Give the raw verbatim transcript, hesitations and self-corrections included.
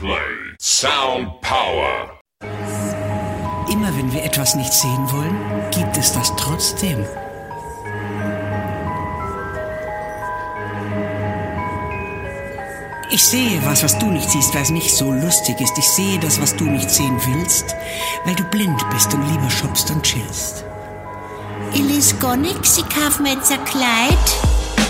Play. Sound Power. Immer wenn wir etwas nicht sehen wollen, gibt es das trotzdem. Ich sehe was, was du nicht siehst, weil es nicht so lustig ist. Ich sehe das, was du nicht sehen willst, weil du blind bist und lieber shoppst und chillst. Ich lese gar nix, ich kauf mir jetzt ein Kleid.